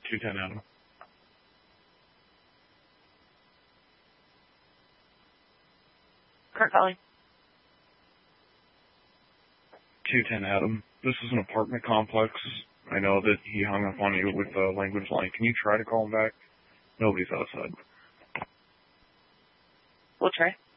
210 Adam. Kurt calling. 210 Adam. This is an apartment complex. I know that he hung up on you with the language line. Can you try to call him back? Nobody's outside. We'll try.